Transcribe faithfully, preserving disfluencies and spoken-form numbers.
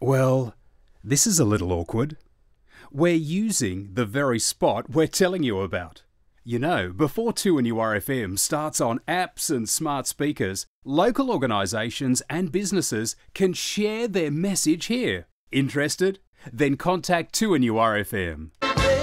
Well, this is a little awkward. We're using the very spot we're telling you about. You know, before two N U R F M starts on apps and smart speakers, local organisations and businesses can share their message here. Interested? Then contact two N U R F M.